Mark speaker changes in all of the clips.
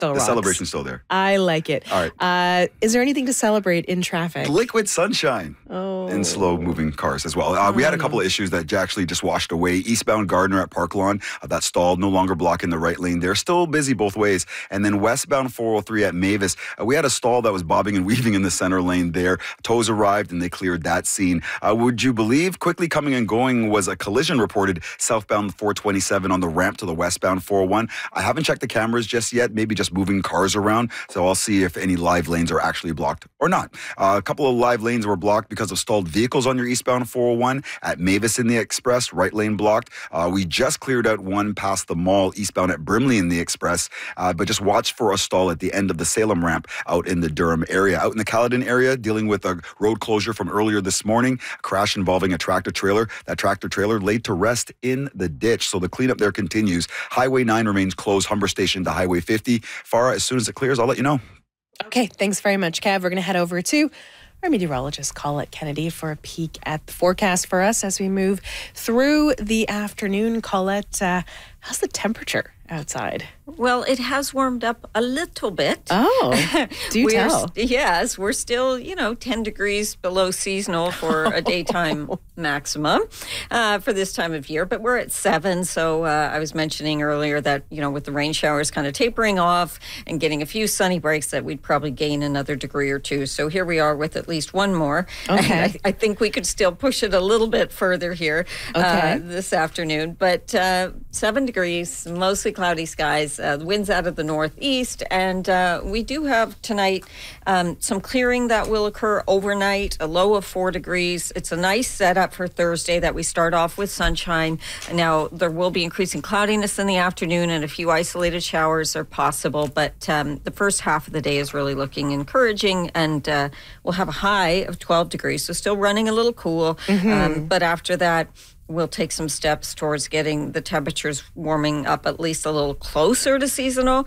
Speaker 1: The
Speaker 2: rocks.
Speaker 1: celebration's still there.
Speaker 2: I like it.
Speaker 1: All right.
Speaker 2: Is there anything to celebrate in traffic?
Speaker 1: Liquid sunshine. And slow-moving cars as well. We had a couple of issues that actually just washed away. Eastbound Gardner at Park Lawn, that stalled, no longer blocking the right lane. They're still busy both ways. And then westbound 403 at Mavis, we had a stall that was bobbing and weaving in the center lane there. Tows arrived and they cleared that scene. Would you believe quickly coming and going was a collision reported southbound 427 on the ramp to the westbound 401. I haven't checked the cameras just yet, maybe just moving cars around. So I'll see if any live lanes are actually blocked or not. A couple of live lanes were blocked because of stalled vehicles on your eastbound 401 at Mavis in the Express, right lane blocked. We just cleared out one past the mall eastbound at Brimley in the Express, but just watch for a stall at the end of the Salem ramp out in the Durham area. Out in the Caledon area, dealing with a road closure from earlier this morning, a crash involving a tractor trailer. That tractor trailer laid to rest in the ditch, so the cleanup there continues. Highway 9 remains closed, Humber Station to Highway 50. Farah, as soon as it clears, I'll let you know.
Speaker 2: Okay, thanks very much, Kev. We're going to head over to our meteorologist, Colette Kennedy, for a peek at the forecast for us as we move through the afternoon. Colette, how's the temperature outside?
Speaker 3: Well, it has warmed up a little bit.
Speaker 2: Oh, do tell.
Speaker 3: Yes, we're still, 10 degrees below seasonal for a daytime maximum for this time of year. But we're at 7. So I was mentioning earlier that, with the rain showers kind of tapering off and getting a few sunny breaks, that we'd probably gain another degree or two. So here we are with at least one more.
Speaker 2: Okay.
Speaker 3: I think we could still push it a little bit further here this afternoon. But 7 degrees, mostly cloudy skies. The wind's out of the northeast, and we do have tonight some clearing that will occur overnight, a low of 4 degrees. It's a nice setup for Thursday that we start off with sunshine. Now, there will be increasing cloudiness in the afternoon, and a few isolated showers are possible, but the first half of the day is really looking encouraging, and we'll have a high of 12 degrees, so still running a little cool, but after that, we'll take some steps towards getting the temperatures warming up at least a little closer to seasonal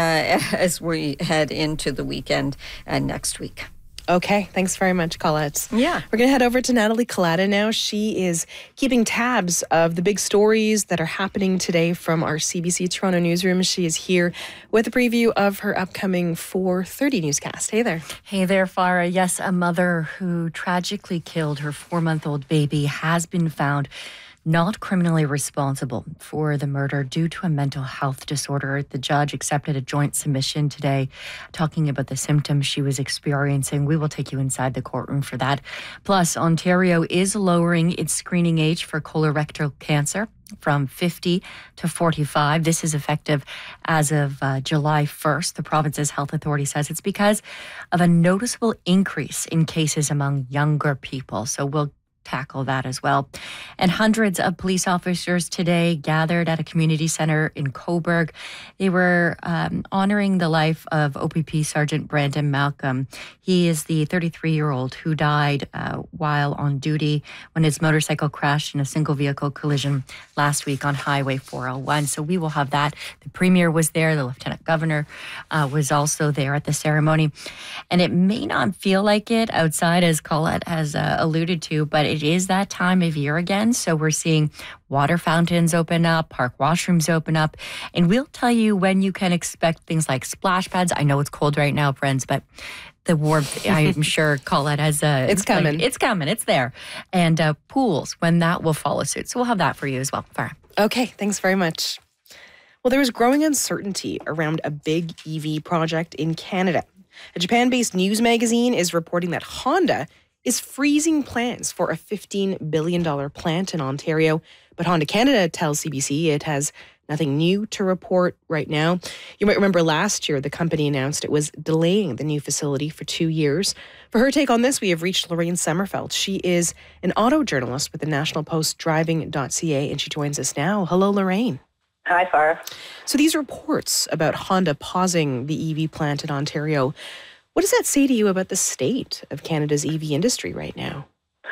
Speaker 3: as we head into the weekend next week.
Speaker 2: Okay, thanks very much, Colette.
Speaker 3: Yeah.
Speaker 2: We're going to head over to Natalie Collada now. She is keeping tabs of the big stories that are happening today from our CBC Toronto newsroom. She is here with a preview of her upcoming 4:30 newscast. Hey there.
Speaker 4: Hey there, Farah. Yes, a mother who tragically killed her 4-month-old baby has been found not criminally responsible for the murder due to a mental health disorder. The judge accepted a joint submission today talking about the symptoms she was experiencing. We will take you inside the courtroom for that. Plus, Ontario is lowering its screening age for colorectal cancer from 50 to 45. This is effective as of July 1st. The province's health authority says it's because of a noticeable increase in cases among younger people. So we'll tackle that as well. And hundreds of police officers today gathered at a community center in Cobourg. They were honoring the life of OPP Sergeant Brandon Malcolm. He is the 33-year-old who died while on duty when his motorcycle crashed in a single vehicle collision last week on Highway 401. So we will have that. The Premier was there. The Lieutenant Governor was also there at the ceremony. And it may not feel like it outside, as Colette has alluded to, but it is that time of year again. So we're seeing water fountains open up, park washrooms open up, and we'll tell you when you can expect things like splash pads. I know it's cold right now, friends, but the warmth, I'm sure Colette has
Speaker 2: it's coming.
Speaker 4: It's coming. It's there. And pools, when that will follow suit. So we'll have that for you as well, Farah.
Speaker 2: Okay, thanks very much. Well, there is growing uncertainty around a big EV project in Canada. A Japan-based news magazine is reporting that Honda is freezing plans for a $15 billion plant in Ontario. But Honda Canada tells CBC it has nothing new to report right now. You might remember last year, the company announced it was delaying the new facility for 2 years. For her take on this, we have reached Lorraine Sommerfeld. She is an auto journalist with the National Post Driving.ca, and she joins us now. Hello, Lorraine.
Speaker 5: Hi, Farah.
Speaker 2: So these reports about Honda pausing the EV plant in Ontario, what does that say to you about the state of Canada's EV industry right now?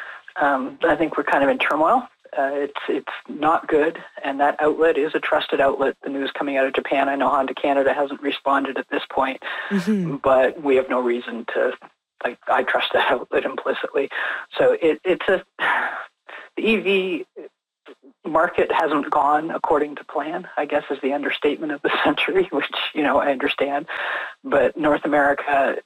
Speaker 5: I think we're kind of in turmoil. It's not good, and that outlet is a trusted outlet, the news coming out of Japan. I know Honda Canada hasn't responded at this point, but we have no reason to, I trust that outlet implicitly. So the EV, market hasn't gone according to plan, I guess is the understatement of the century, which, I understand. But North America,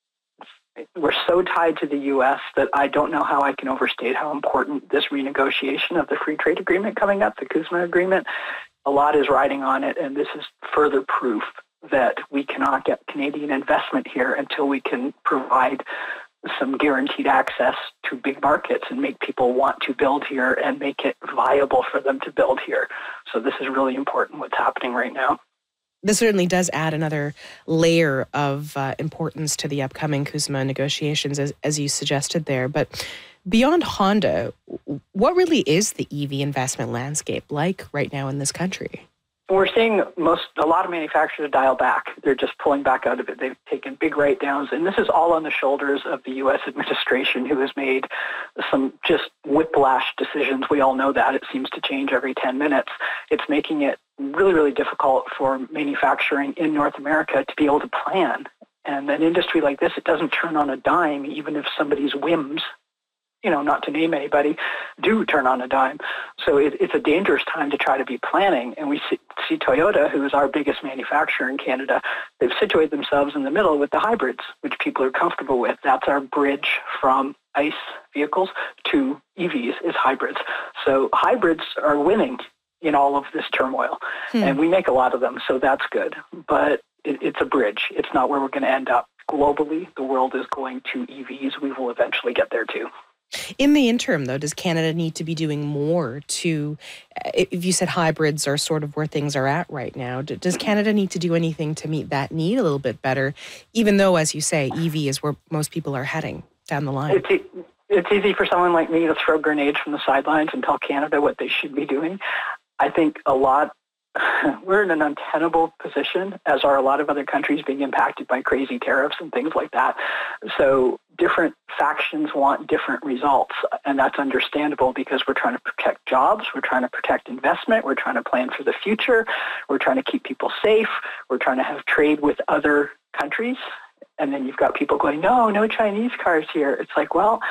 Speaker 5: we're so tied to the U.S. that I don't know how I can overstate how important this renegotiation of the free trade agreement coming up, the CUSMA agreement, a lot is riding on it, and this is further proof that we cannot get Canadian investment here until we can provide some guaranteed access to big markets and make people want to build here and make it viable for them to build here. So this is really important what's happening right now.
Speaker 2: This certainly does add another layer of importance to the upcoming CUSMA negotiations, as you suggested there. But beyond Honda, what really is the EV investment landscape like right now in this country?
Speaker 5: We're seeing a lot of manufacturers dial back. They're just pulling back out of it. They've taken big write-downs, and this is all on the shoulders of the U.S. administration, who has made some just whiplash decisions. We all know that. It seems to change every 10 minutes. It's making it really, really difficult for manufacturing in North America to be able to plan. And an industry like this, it doesn't turn on a dime, even if somebody's whims, not to name anybody, do turn on a dime. So it's a dangerous time to try to be planning. And we see Toyota, who is our biggest manufacturer in Canada, they've situated themselves in the middle with the hybrids, which people are comfortable with. That's our bridge from ICE vehicles to EVs is hybrids. So hybrids are winning in all of this turmoil. And we make a lot of them, so that's good. But it's a bridge. It's not where we're going to end up. Globally, the world is going to EVs. We will eventually get there too.
Speaker 2: In the interim, though, does Canada need to be doing more to, if you said hybrids are sort of where things are at right now, does Canada need to do anything to meet that need a little bit better, even though, as you say, EV is where most people are heading down the line?
Speaker 5: It's easy for someone like me to throw grenades from the sidelines and tell Canada what they should be doing. I think we're in an untenable position, as are a lot of other countries being impacted by crazy tariffs and things like that. So different factions want different results, and that's understandable because we're trying to protect jobs, we're trying to protect investment, we're trying to plan for the future, we're trying to keep people safe, we're trying to have trade with other countries. And then you've got people going, no Chinese cars here. It's like, well,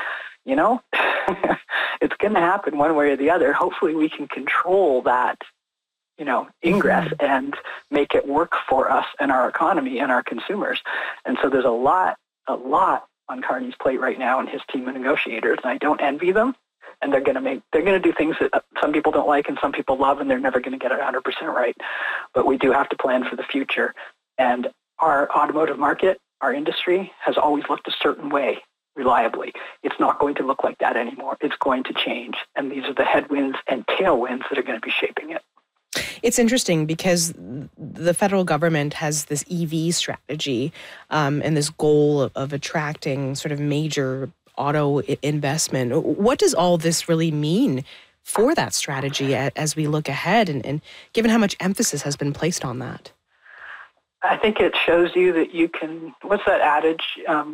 Speaker 5: it's going to happen one way or the other. Hopefully we can control that ingress and make it work for us and our economy and our consumers. And so there's a lot on Carney's plate right now and his team of negotiators, and I don't envy them. And they're going to do things that some people don't like and some people love, and they're never going to get it 100% right. But we do have to plan for the future. And our automotive market, our industry, has always looked a certain way reliably. It's not going to look like that anymore. It's going to change. And these are the headwinds and tailwinds that are going to be shaping it.
Speaker 2: It's interesting because the federal government has this EV strategy and this goal of attracting sort of major auto investment. What does all this really mean for that strategy as we look ahead and given how much emphasis has been placed on that?
Speaker 5: I think it shows you that you can, what's that adage?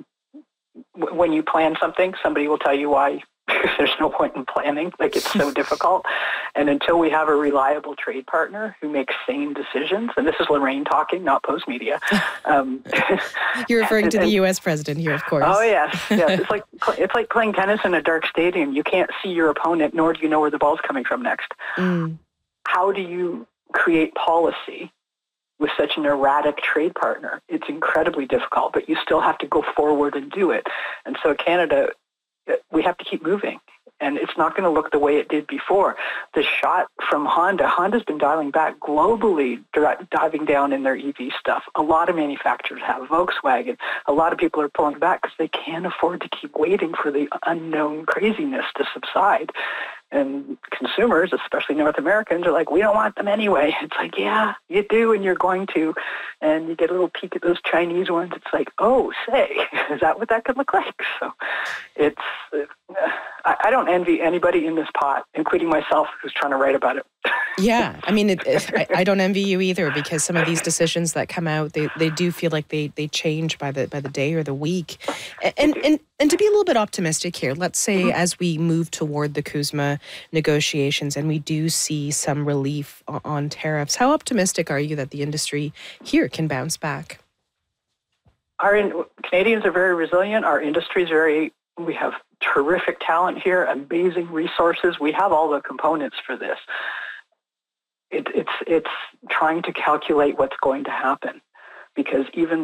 Speaker 5: When you plan something, somebody will tell you why there's no point in planning. Like, it's so difficult. And until we have a reliable trade partner who makes sane decisions, and this is Lorraine talking, not Post Media.
Speaker 2: You're referring to the U.S. president here, of course.
Speaker 5: Oh, yes. It's like playing tennis in a dark stadium. You can't see your opponent, nor do you know where the ball's coming from next. How do you create policy with such an erratic trade partner? It's incredibly difficult, but you still have to go forward and do it. And so Canada, we have to keep moving, and it's not going to look the way it did before. The shot from Honda's been dialing back globally, diving down in their EV stuff. A lot of manufacturers have. Volkswagen, a lot of people are pulling back because they can't afford to keep waiting for the unknown craziness to subside. And consumers, especially North Americans, are like, we don't want them anyway. It's like, yeah, you do, and you're going to. And you get a little peek at those Chinese ones. It's like, oh, say, is that what that could look like? So it's, I don't envy anybody in this pot, including myself, who's trying to write about it.
Speaker 2: Yeah, I mean, I don't envy you either, because some of these decisions that come out, they do feel like they change by the day or the week. And to be a little bit optimistic here, let's say as we move toward the CUSMA negotiations and we do see some relief on tariffs, how optimistic are you that the industry here can bounce back?
Speaker 5: Canadians are very resilient. Our industry is very We have terrific talent here, amazing resources. We have all the components for this. It's trying to calculate what's going to happen, because even